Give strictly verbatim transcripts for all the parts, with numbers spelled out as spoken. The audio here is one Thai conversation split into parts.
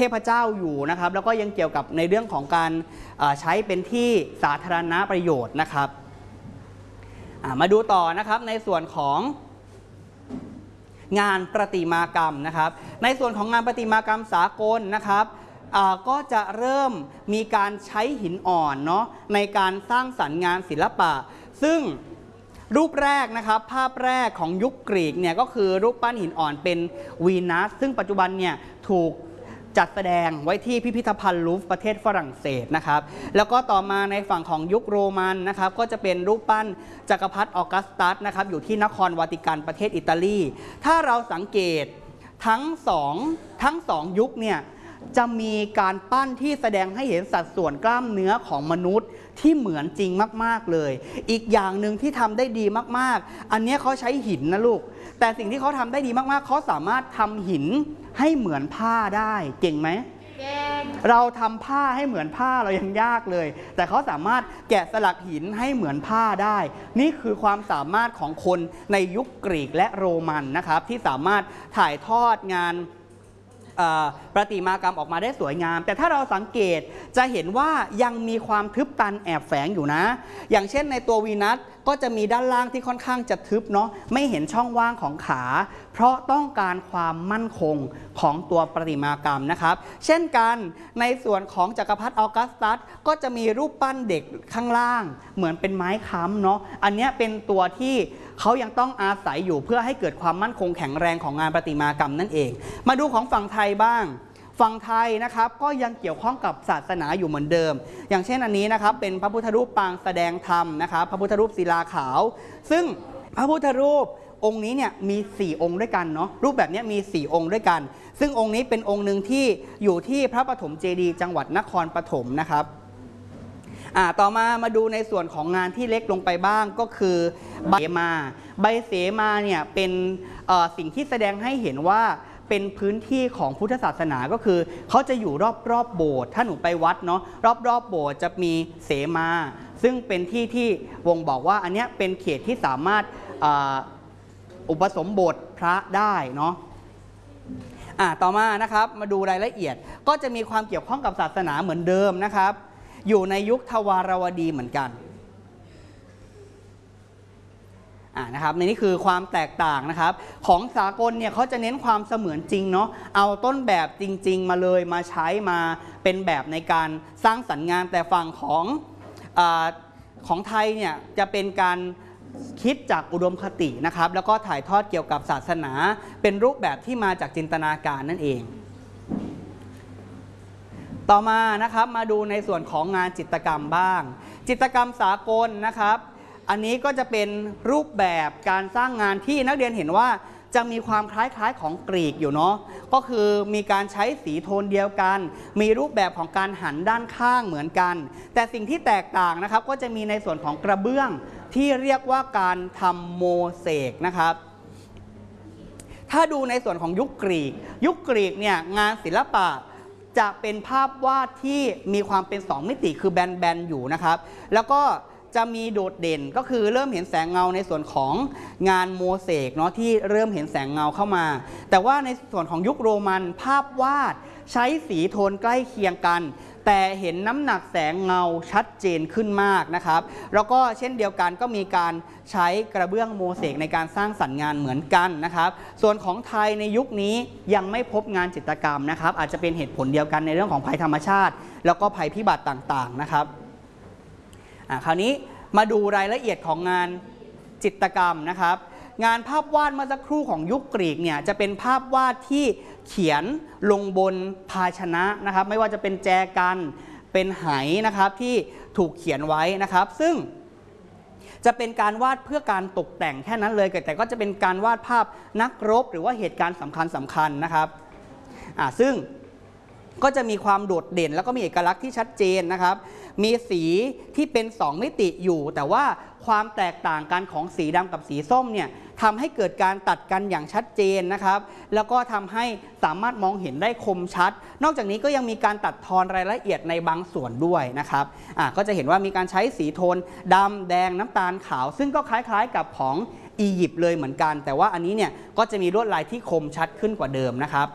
พเจ้าอยู่นะครับแล้วก็ยังเกี่ยวกับในเรื่องของการใช้เป็นที่สาธารณประโยชน์นะครับมาดูต่อนะครับในส่วนของงานประติมากรรมนะครับในส่วนของงานประติมากรรมสากลนะครับก็จะเริ่มมีการใช้หินอ่อนเนาะในการสร้างสรรค์งานศิลปะซึ่งรูปแรกนะครับภาพแรกของยุคกรีกเนี่ยก็คือรูปปั้นหินอ่อนเป็นวีนัสซึ่งปัจจุบันเนี่ยถูกจัดแสดงไว้ที่พิพิธภัณฑ์ลูฟร์ประเทศฝรั่งเศสนะครับแล้วก็ต่อมาในฝั่งของยุคโรมันนะครับก็จะเป็นรูปปั้นจักรพรรดิออกัสตัสนะครับอยู่ที่นครวาติกันประเทศอิตาลีถ้าเราสังเกตทั้งสองทั้งสองยุคเนี่ยจะมีการปั้นที่แสดงให้เห็นสัดส่วนกล้ามเนื้อของมนุษย์ที่เหมือนจริงมากๆเลยอีกอย่างหนึ่งที่ทำได้ดีมากๆอันนี้เขาใช้หินนะลูกแต่สิ่งที่เขาทำได้ดีมากๆเขาสามารถทำหินให้เหมือนผ้าได้เก่งไหมเก่งเราทำผ้าให้เหมือนผ้าเรายังยากเลยแต่เขาสามารถแกะสลักหินให้เหมือนผ้าได้นี่คือความสามารถของคนในยุคกรีกและโรมันนะครับที่สามารถถ่ายทอดงานประติมากรรมออกมาได้สวยงามแต่ถ้าเราสังเกตจะเห็นว่ายังมีความทึบตันแอบแฝงอยู่นะอย่างเช่นในตัววีนัสก็จะมีด้านล่างที่ค่อนข้างจะทึบเนาะไม่เห็นช่องว่างของขาเพราะต้องการความมั่นคงของตัวประติมากรรมนะครับเช่นกันในส่วนของจักรพรรดิออกัสตัสก็จะมีรูปปั้นเด็กข้างล่างเหมือนเป็นไม้ค้ำเนาะอันนี้เป็นตัวที่เขายังต้องอาศัยอยู่เพื่อให้เกิดความมั่นคงแข็งแรงของงานประติมากรรมนั่นเองมาดูของฝั่งไทยบ้างฝั่งไทยนะครับก็ยังเกี่ยวข้องกับศาสนาอยู่เหมือนเดิมอย่างเช่นอันนี้นะครับเป็นพระพุทธรูปปางแสดงธรรมนะครับพระพุทธรูปศิลาขาวซึ่งพระพุทธรูปองค์นี้เนี่ยมีสี่องค์ด้วยกันเนาะรูปแบบนี้มีสี่องค์ด้วยกันซึ่งองค์นี้เป็นองค์หนึ่งที่อยู่ที่พระปฐมเจดีย์จังหวัดนครปฐมนะครับอ่าต่อมามาดูในส่วนของงานที่เล็กลงไปบ้างก็คือใบเสมาใบเสมาเนี่ยเป็นสิ่งที่แสดงให้เห็นว่าเป็นพื้นที่ของพุทธศาสนาก็คือเขาจะอยู่รอบรอบโบสถ์ถ้าหนูไปวัดเนาะรอบรอบโบสถ์จะมีเสมาซึ่งเป็นที่ที่วงบอกว่าอันนี้เป็นเขตที่สามารถอุปสมบทพระได้เนาะอ่าต่อมานะครับมาดูรายละเอียดก็จะมีความเกี่ยวข้องกับศาสนาเหมือนเดิมนะครับอยู่ในยุคทวารวดีเหมือนกันอ่านะครับในนี้คือความแตกต่างนะครับของสากลเนี่ยเขาจะเน้นความเสมือนจริงเนาะเอาต้นแบบจริงๆมาเลยมาใช้มาเป็นแบบในการสร้างสรรค์งานแต่ฝั่งของอ่าของไทยเนี่ยจะเป็นการคิดจากอุดมคตินะครับแล้วก็ถ่ายทอดเกี่ยวกับศาสนาเป็นรูปแบบที่มาจากจินตนาการนั่นเองต่อมานะครับมาดูในส่วนของงานจิตรกรรมบ้างจิตรกรรมสากลนะครับอันนี้ก็จะเป็นรูปแบบการสร้างงานที่นักเรียนเห็นว่าจะมีความคล้ายๆของกรีกอยู่เนาะก็คือมีการใช้สีโทนเดียวกันมีรูปแบบของการหันด้านข้างเหมือนกันแต่สิ่งที่แตกต่างนะครับก็จะมีในส่วนของกระเบื้องที่เรียกว่าการทำโมเสกนะครับถ้าดูในส่วนของยุคกรีกยุคกรีกเนี่ยงานศิลปะจะเป็นภาพวาดที่มีความเป็นสองมิติคือแบนๆอยู่นะครับแล้วก็จะมีโดดเด่นก็คือเริ่มเห็นแสงเงาในส่วนของงานโมเสกเนาะที่เริ่มเห็นแสงเงาเข้ามาแต่ว่าในส่วนของยุคโรมันภาพวาดใช้สีโทนใกล้เคียงกันแต่เห็นน้ำหนักแสงเงาชัดเจนขึ้นมากนะครับแล้วก็เช่นเดียวกันก็มีการใช้กระเบื้องโมเสกในการสร้างสรรค์งานเหมือนกันนะครับส่วนของไทยในยุคนี้ยังไม่พบงานจิตรกรรมนะครับอาจจะเป็นเหตุผลเดียวกันในเรื่องของภัยธรรมชาติแล้วก็ภัยพิบัติต่างๆนะครับอ่าคราวนี้มาดูรายละเอียดของงานจิตรกรรมนะครับงานภาพวาดเมื่อสักครู่ของยุคกรีกเนี่ยจะเป็นภาพวาดที่เขียนลงบนภาชนะนะครับไม่ว่าจะเป็นแจกันเป็นไหนะครับที่ถูกเขียนไว้นะครับซึ่งจะเป็นการวาดเพื่อการตกแต่งแค่นั้นเลยแต่ก็จะเป็นการวาดภาพนักรบหรือว่าเหตุการณ์สำคัญสำคัญนะครับอ่าซึ่งก็จะมีความโดดเด่นแล้วก็มีเอกลักษณ์ที่ชัดเจนนะครับมีสีที่เป็นสองมิติอยู่แต่ว่าความแตกต่างกันของสีดำกับสีส้มเนี่ยทำให้เกิดการตัดกันอย่างชัดเจนนะครับแล้วก็ทำให้สามารถมองเห็นได้คมชัดนอกจากนี้ก็ยังมีการตัดทอนรายละเอียดในบางส่วนด้วยนะครับอ่ะก็จะเห็นว่ามีการใช้สีโทนดำแดงน้ำตาลขาวซึ่งก็คล้ายๆกับของอียิปต์เลยเหมือนกันแต่ว่าอันนี้เนี่ยก็จะมีลวดลายที่คมชัดขึ้นกว่าเดิมนะครับ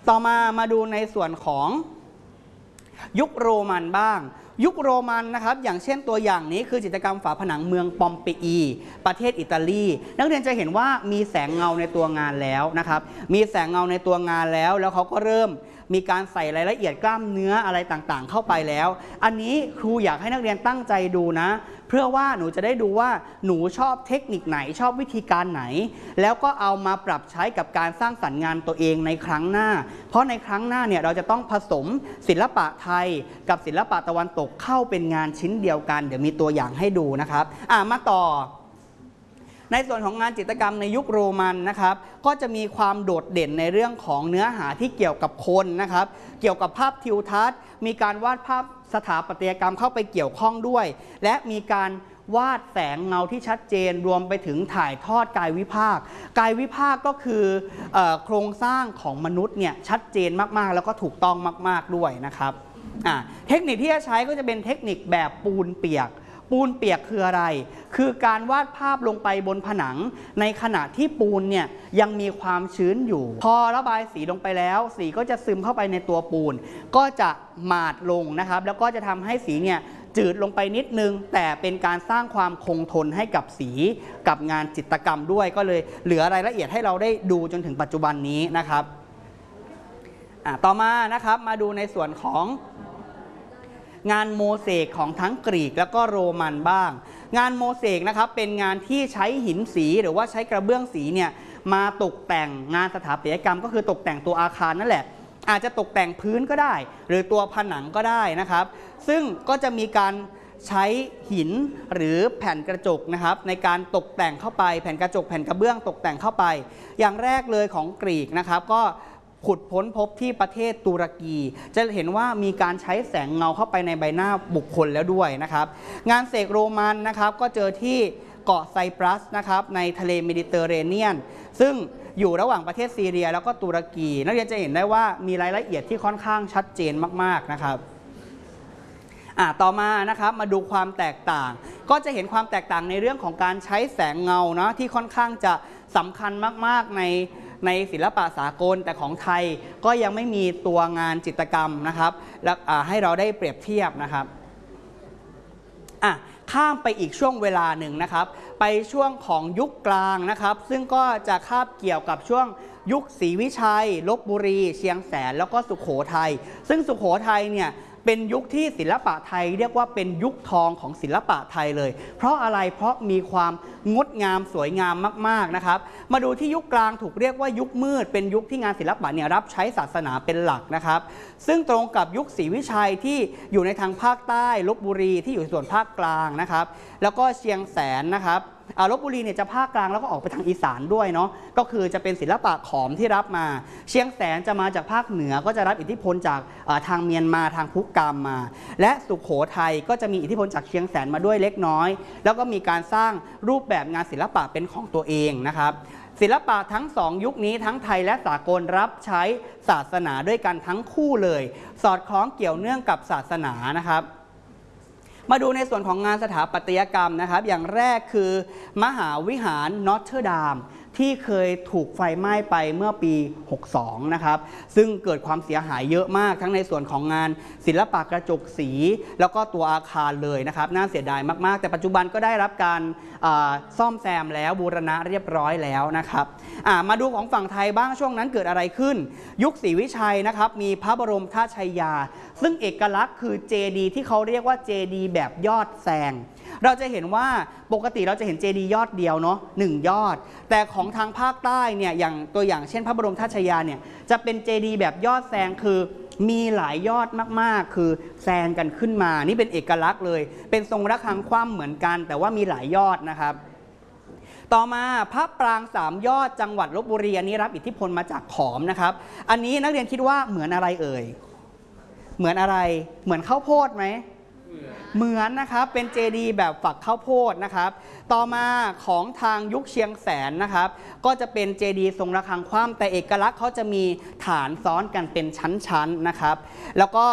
ต่อมามาดูในส่วนของยุคโรมันบ้างยุคโรมันนะครับอย่างเช่นตัวอย่างนี้คือจิตรกรรมฝาผนังเมืองปอมเปอีประเทศอิตาลีนักเรียนจะเห็นว่ามีแสงเงาในตัวงานแล้วนะครับมีแสงเงาในตัวงานแล้วแล้วเขาก็เริ่มมีการใส่รายละเอียดกล้ามเนื้ออะไรต่างๆเข้าไปแล้วอันนี้ครูอยากให้นักเรียนตั้งใจดูนะเพื่อว่าหนูจะได้ดูว่าหนูชอบเทคนิคไหนชอบวิธีการไหนแล้วก็เอามาปรับใช้กับการสร้างสรรค์งานตัวเองในครั้งหน้าเพราะในครั้งหน้าเนี่ยเราจะต้องผสมศิลปะไทยกับศิลปะตะวันตกเข้าเป็นงานชิ้นเดียวกันเดี๋ยวมีตัวอย่างให้ดูนะครับอ่ะมาต่อในส่วนของงานจิตรกรรมในยุคโรมันนะครับก็จะมีความโดดเด่นในเรื่องของเนื้อหาที่เกี่ยวกับคนนะครับเกี่ยวกับภาพทิวทัศน์มีการวาดภาพสถาปัตยกรรมเข้าไปเกี่ยวข้องด้วยและมีการวาดแสงเงาที่ชัดเจนรวมไปถึงถ่ายทอดกายวิภาคกายวิภาคก็คือเอ่อโครงสร้างของมนุษย์เนี่ยชัดเจนมากๆแล้วก็ถูกต้องมากๆด้วยนะครับอ่ะเทคนิคที่จะใช้ก็จะเป็นเทคนิคแบบปูนเปียกปูนเปียกคืออะไรคือการวาดภาพลงไปบนผนังในขณะที่ปูนเนี่ยยังมีความชื้นอยู่พอระบายสีลงไปแล้วสีก็จะซึมเข้าไปในตัวปูนก็จะหมาดลงนะครับแล้วก็จะทำให้สีเนี่ยจืดลงไปนิดนึงแต่เป็นการสร้างความคงทนให้กับสีกับงานจิตรกรรมด้วยก็เลยเหลือรายละเอียดให้เราได้ดูจนถึงปัจจุบันนี้นะครับอ่ะต่อมานะครับมาดูในส่วนของงานโมเสกของทั้งกรีกแล้วก็โรมันบ้างงานโมเสกนะครับเป็นงานที่ใช้หินสีหรือว่าใช้กระเบื้องสีเนี่ยมาตกแต่งงานสถาปัตยกรรมก็คือตกแต่งตัวอาคารนั่นแหละอาจจะตกแต่งพื้นก็ได้หรือตัวผนังก็ได้นะครับซึ่งก็จะมีการใช้หินหรือแผ่นกระจกนะครับในการตกแต่งเข้าไปแผ่นกระจกแผ่นกระเบื้องตกแต่งเข้าไปอย่างแรกเลยของกรีกนะครับก็ขุดพ้นพบที่ประเทศตุรกีจะเห็นว่ามีการใช้แสงเงาเข้าไปในใบหน้าบุคคลแล้วด้วยนะครับงานเสกโรมันนะครับก็เจอที่เกาะไซปรัสนะครับในทะเลเมดิเตอร์เรเนียนซึ่งอยู่ระหว่างประเทศซีเรียแล้วก็ตุรกีนักเรียนจะเห็นได้ว่ามีรายละเอียดที่ค่อนข้างชัดเจนมากๆนะครับอ่ะต่อมานะครับมาดูความแตกต่างก็จะเห็นความแตกต่างในเรื่องของการใช้แสงเงานะที่ค่อนข้างจะสำคัญมากๆในในศิลปะสากลแต่ของไทยก็ยังไม่มีตัวงานจิตรกรรมนะครับและให้เราได้เปรียบเทียบนะครับอ่ะข้ามไปอีกช่วงเวลาหนึ่งนะครับไปช่วงของยุคกลางนะครับซึ่งก็จะคาบเกี่ยวกับช่วงยุคศรีวิชัยลพบุรีเชียงแสนแล้วก็สุโขทัยซึ่งสุโขทัยเนี่ยเป็นยุคที่ศิลปะไทยเรียกว่าเป็นยุคทองของศิลปะไทยเลยเพราะอะไรเพราะมีความงดงามสวยงามมากๆนะครับมาดูที่ยุคกลางถูกเรียกว่ายุคมืดเป็นยุคที่งานศิลปะเนี่ยรับใช้ศาสนาเป็นหลักนะครับซึ่งตรงกับยุคศรีวิชัยที่อยู่ในทางภาคใต้ลพบุรีที่อยู่ส่วนภาคกลางนะครับแล้วก็เชียงแสนนะครับลพบุรีเนี่ยจะภาคกลางแล้วก็ออกไปทางอีสานด้วยเนาะก็คือจะเป็นศิลปะขอมที่รับมาเชียงแสนจะมาจากภาคเหนือก็จะรับอิทธิพลจากทางเมียนมาทางพุกามมาและสุโขทัยก็จะมีอิทธิพลจากเชียงแสนมาด้วยเล็กน้อยแล้วก็มีการสร้างรูปแบบงานศิลปะเป็นของตัวเองนะครับศิลปะทั้งสองยุคนี้ทั้งไทยและสากลรับใช้ศาสนาด้วยกันทั้งคู่เลยสอดคล้องเกี่ยวเนื่องกับศาสนานะครับมาดูในส่วนของงานสถาปัตยกรรมนะครับอย่างแรกคือมหาวิหารนอตเทอร์ดามที่เคยถูกไฟไหม้ไปเมื่อปีหกสองนะครับซึ่งเกิดความเสียหายเยอะมากทั้งในส่วนของงานศิลปะกระจกสีแล้วก็ตัวอาคารเลยนะครับน่าเสียดายมากๆแต่ปัจจุบันก็ได้รับการซ่อมแซมแล้วบูรณะเรียบร้อยแล้วนะครับมาดูของฝั่งไทยบ้างช่วงนั้นเกิดอะไรขึ้นยุคศรีวิชัยนะครับมีพระบรมธาตุชัยยาซึ่งเอกลักษณ์คือเจดีย์ที่เขาเรียกว่าเจดีย์แบบยอดแซงเราจะเห็นว่าปกติเราจะเห็นเจดีย์ยอดเดียวเนาะหนึ่งยอดแต่ของทางภาคใต้เนี่ยอย่างตัวอย่างเช่นพระบรมธาตุชัยยาเนี่ยจะเป็นเจดีย์แบบยอดแซงคือมีหลายยอดมากๆคือแซงกันขึ้นมานี่เป็นเอกลักษณ์เลยเป็นทรงระฆังคว่ำเหมือนกันแต่ว่ามีหลายยอดนะครับต่อมาพระปรางสามยอดจังหวัดลพบุรีอันนี้รับอิทธิพลมาจากขอมนะครับอันนี้นักเรียนคิดว่าเหมือนอะไรเอ่ยเหมือนอะไรเหมือนข้าวโพดไหมเหมือนนะครับเป็นเจดีย์แบบฝักข้าวโพดนะครับต่อมาของทางยุคเชียงแสนนะครับก็จะเป็นเจดีย์ทรงระฆังคว่ำแต่เอกลักษณ์เขาจะมีฐานซ้อนกันเป็นชั้นๆนะครับแล้วก็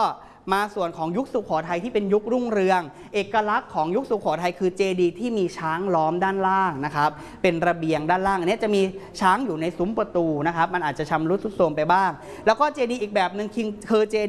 มาส่วนของยุคสุโขทัยที่เป็นยุครุ่งเรืองเอกลักษณ์ของยุคสุโขทัยคือเจดีย์ที่มีช้างล้อมด้านล่างนะครับเป็นระเบียงด้านล่างอันนี้จะมีช้างอยู่ในซุ้มประตูนะครับมันอาจจะชำรุดทรุดโทรมไปบ้างแล้วก็เจดีย์อีกแบบหนึ่งคือเจ